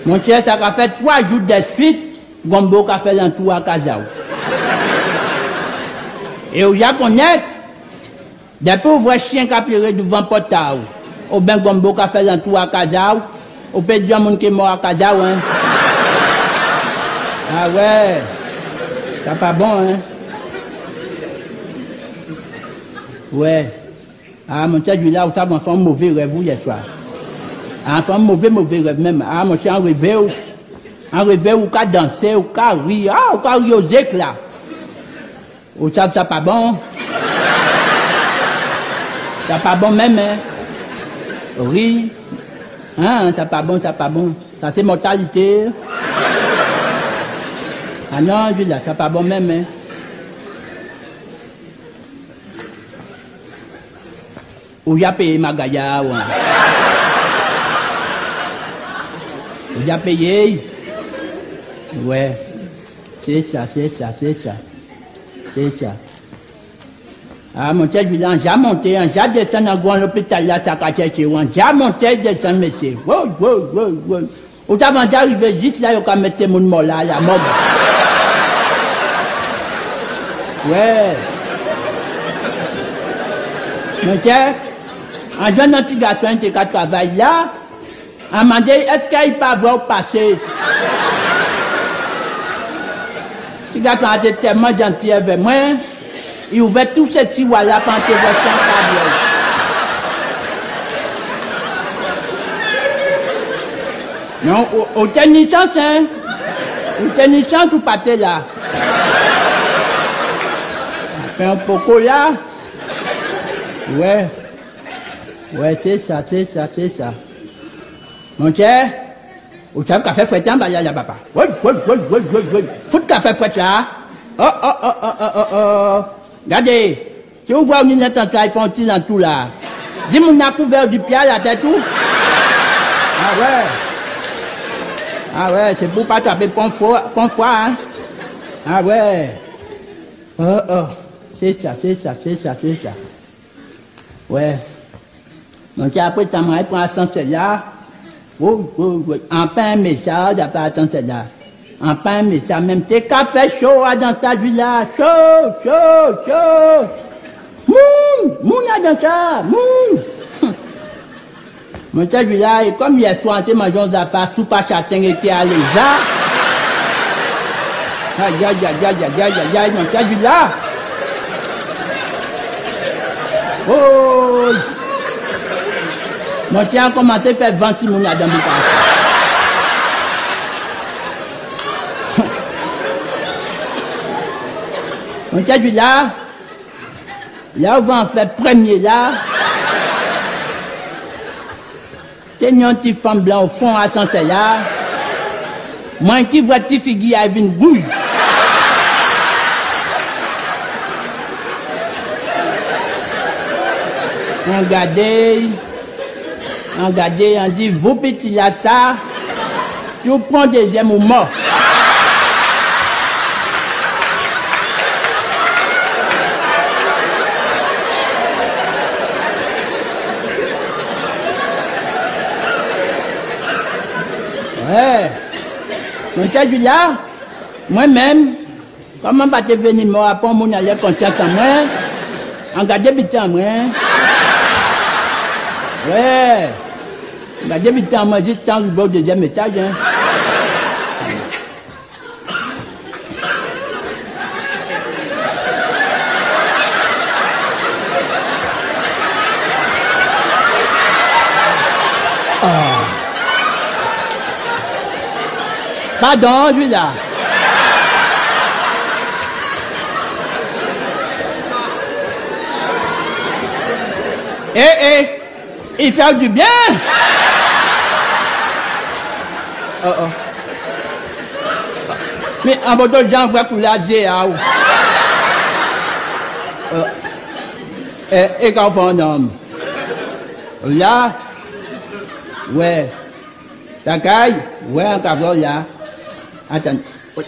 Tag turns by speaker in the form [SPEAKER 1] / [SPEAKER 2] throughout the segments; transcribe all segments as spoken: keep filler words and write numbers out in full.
[SPEAKER 1] Mon cher, ça a fait trois jours de suite, Gombo a fait l'entour à Kazaou. Et où y'a connaître, des pauvres chiens qui ont pleuré devant Portaou. Au ben Gombo a fait l'entour à Kazaou. Au peut dire mon qui est mort à Kazaou, hein. Ah ouais. C'est pas bon, hein. Ouais. Ah, mon cher, là, où ça va faire un mauvais rêve, hier soir. Ah, faire un mauvais, mauvais rêve même. Ah, mon cher, un rêve, un rêve où qu'a dansé, où qu'a ri, ah, où qu'a ri aux éclats. Ou ça, ça pas bon. Ça pas bon même, hein. Ri. Hein, ça pas bon, ça pas bon. Ça c'est mortalité. Ah non, je là, ça pas bon même, hein. Ou y a payé ma gaïa, ou y a payé. Ouais. C'est ça, c'est ça, c'est ça. C'est ça. Ah, mon cher, j'ai monté, j'ai descendu dans le grand hôpital là, ça a cherché, j'ai monté, descendu, monsieur. Wow, wow, wow, wow. Au avant d'arriver juste là, il y a mettre mon mort là, la mort. Ouais. Mon cher, un jeune petit garçon qui travaille là, a demandé, est-ce qu'il peut avoir passé? Ce garçon a été tellement gentil avec moi, il ouvert tous ces tiroirs là pour entrer dans son câble. Non, au tennis chance, hein? Au tennis chance ou pas là? Fait un poco là? Ouais. Ouais, c'est ça, c'est ça, c'est ça. Mon cher, vous savez café fouetté en bas là, papa. Oui, oui, oui, oui, oui, oui. Fout café fouetté là. Oh, oh, oh, oh, oh, oh, oh. Regardez, si vous voyez une attention, ils font un petit dans tout là. Dis-moi, on a couvert du pied à la tête tout. Ah ouais. Ah ouais, c'est pour pas taper pont froid, hein. Ah ouais. Oh, oh. C'est ça, c'est ça, c'est ça, c'est ça. Ouais. Donc après, ça m'a pris un ascenseur là. Oh, oh, oh. En pain, mais ça, d'après ascenseur là. En pain, mais ça, même tes cafés chauds dans ta vie là. Chaud, chaud, chaud. Moum, moum là dans ça, moum. Mon cher là, et comme hier soir, on mangé des affaires, tout pas châtain était à l'Ésa. Aïe, aïe, aïe, aïe, aïe, aïe, aïe, mon cher là. Oh! Mon cher a commencé à faire vingt-six mounes dans le cas. Mon cher là, là, on va en faire premier là. C'est une petite femme blanche au fond à son là. Moi qui vois petite figure avec une bouille. Regardez, regardez, on dit, vous petit là ça, si vous prenez deuxième ou mort. Ouais. Donc, ça, là, moi-même, comment va te venir mort après mon aller confiance en moi? Regardez bien en moi. Ouais. Regardez bien en moi, j'ai tant que au deuxième étage. Hein. Pardon, je suis là. Eh, eh, il fait du bien. Oh, oh. Mais en bas de gens, voient pour la G A O. Eh, et quand on un homme. Là, ouais. Ta caille, ouais, un caveau là. Attends. Oui.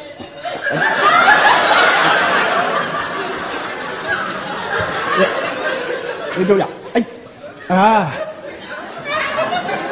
[SPEAKER 1] Oui, là. Ah.